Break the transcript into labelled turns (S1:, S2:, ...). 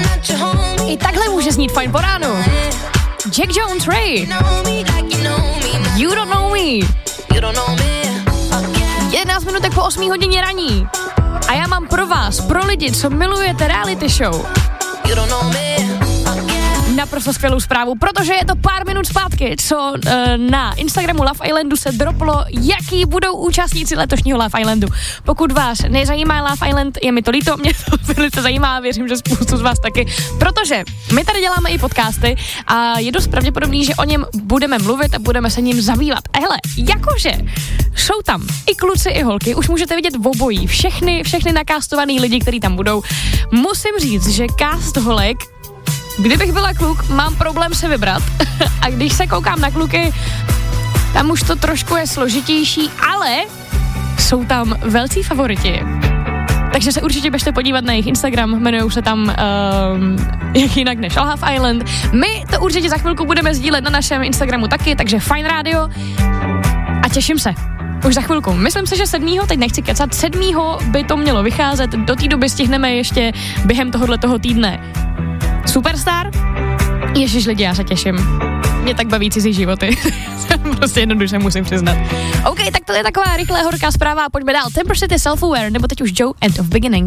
S1: I takhle může znít fajn po ránu. Jack Jones, Ray. You don't know me. 11 minutek po 8 hodině raní. A já mám pro vás, pro lidi, co milujete reality show, naprosto skvělou zprávu, protože je to pár minut zpátky, co na Instagramu Love Islandu se droplo, jaký budou účastníci letošního Love Islandu. Pokud vás nezajímá Love Island, je mi to líto, mě to velice zajímá, věřím, že spoustu z vás taky, protože my tady děláme i podcasty a je dost pravděpodobný, že o něm budeme mluvit a budeme se ním zabývat. A hele, jakože jsou tam i kluci, i holky, už můžete vidět obojí, všechny nakástovaný lidi, kteří tam budou. Musím říct, že cast holek, kdybych byla kluk, mám problém se vybrat a když se koukám na kluky, tam už to trošku je složitější, ale jsou tam velcí favoriti. Takže se určitě běžte podívat na jejich Instagram, jmenujou se tam jak jinak než Love Island. My to určitě za chvilku budeme sdílet na našem Instagramu taky, takže fajn rádio a těším se. Už za chvilku. Myslím si, že 7. teď nechci kecat, 7. by to mělo vycházet, do té doby stihneme ještě během tohoto týdne Superstar. Ježiš lidi, já se těším. Mě tak baví cizí životy. Prostě jednoduše musím přiznat. OK, tak to je taková rychlá horká zpráva a pojďme dál. Temper City Self-Aware, nebo teď už Joe End of Beginning.